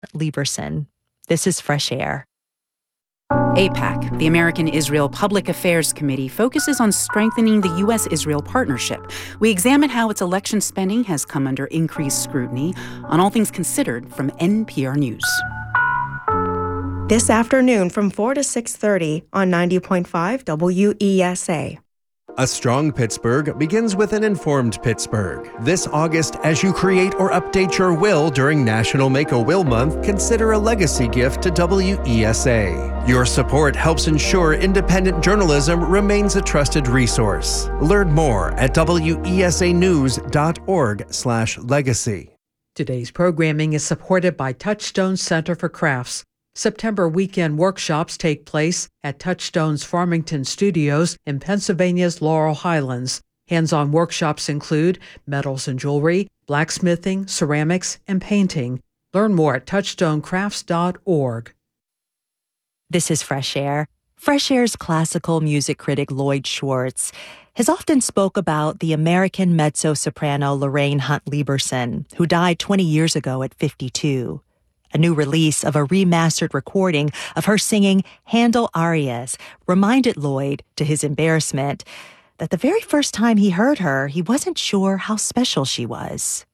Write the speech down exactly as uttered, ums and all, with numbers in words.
Lieberson. This is Fresh Air. AIPAC, the American Israel Public Affairs Committee, focuses on strengthening the U S Israel partnership. We examine how its election spending has come under increased scrutiny on All Things Considered from N P R News. This afternoon from four to six thirty on ninety point five W E S A. A strong Pittsburgh begins with an informed Pittsburgh. This August, as you create or update your will during National Make a Will Month, consider a legacy gift to W E S A. Your support helps ensure independent journalism remains a trusted resource. Learn more at W E S A news dot org slash legacy. Today's programming is supported by Touchstone Center for Crafts. September weekend workshops take place at Touchstone's Farmington Studios in Pennsylvania's Laurel Highlands. Hands-on workshops include metals and jewelry, blacksmithing, ceramics, and painting. Learn more at touchstone crafts dot org. This is Fresh Air. Fresh Air's classical music critic Lloyd Schwartz has often spoke about the American mezzo-soprano Lorraine Hunt Lieberson, who died twenty years ago at fifty-two. A new release of a remastered recording of her singing Handel arias reminded Lloyd, to his embarrassment, that the very first time he heard her, he wasn't sure how special she was.